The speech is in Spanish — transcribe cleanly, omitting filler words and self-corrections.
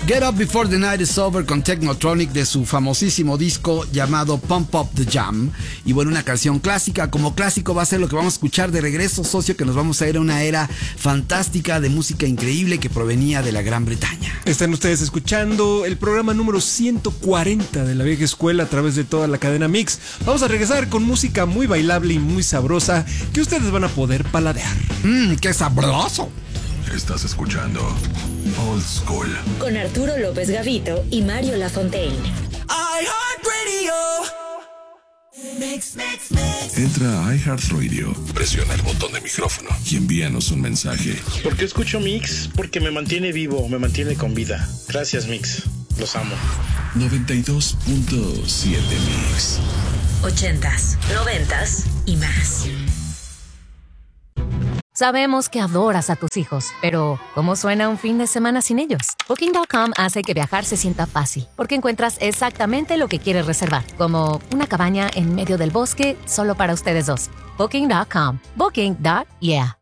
Get Up Before the Night is Over con Technotronic de su famosísimo disco llamado Pump Up the Jam. Y bueno, una canción clásica. Como clásico va a ser lo que vamos a escuchar de regreso, socio, que nos vamos a ir a una era fantástica de música increíble que provenía de la Gran Bretaña. Están ustedes escuchando el programa número 140 de La Vieja Escuela a través de toda la cadena Mix. Vamos a regresar con música muy bailable y muy sabrosa que ustedes van a poder paladear. ¡Qué sabroso! Estás escuchando Old School con Arturo López Gavito y Mario Lafontaine. iHeartRadio. Entra a iHeartRadio, presiona el botón de micrófono y envíanos un mensaje. ¿Por qué escucho Mix? Porque me mantiene vivo, me mantiene con vida. Gracias, Mix. Los amo. 92.7 Mix. 80s, 90s y más. Sabemos que adoras a tus hijos, pero ¿cómo suena un fin de semana sin ellos? Booking.com hace que viajar se sienta fácil, porque encuentras exactamente lo que quieres reservar, como una cabaña en medio del bosque solo para ustedes dos. Booking.com. Booking.yeah.